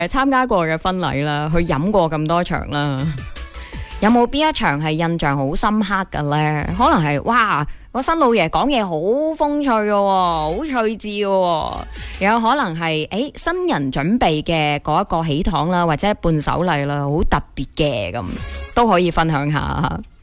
參加過嘅婚禮啦，去飲過咁多場啦，有冇邊一場係印象好深刻嘅呢？可能係哇，個新老爺講嘢好風趣嘅，好趣致嘅，有可能係新人準備嘅嗰一個喜糖啦，或者伴手禮啦，好特別嘅咁，都可以分享下。